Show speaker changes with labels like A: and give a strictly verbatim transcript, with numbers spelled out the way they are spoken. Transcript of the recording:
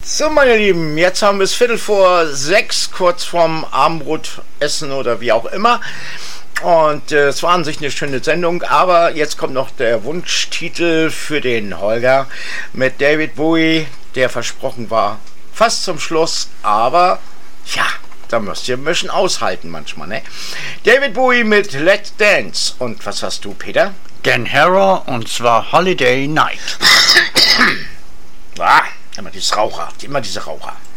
A: So, meine Lieben, jetzt haben wir es Viertel vor sechs, kurz vorm Abendbrotessen oder wie auch immer. Und äh, es war an sich eine schöne Sendung, aber jetzt kommt noch der Wunschtitel für den Holger mit David Bowie, der versprochen war, fast zum Schluss, aber ja, da müsst ihr ein bisschen aushalten manchmal, ne? David Bowie mit Let's Dance. Und was hast du, Peter?
B: Dan Harrow, und zwar Holiday Night.
A: Ah, immer diese Raucher, immer diese Raucher.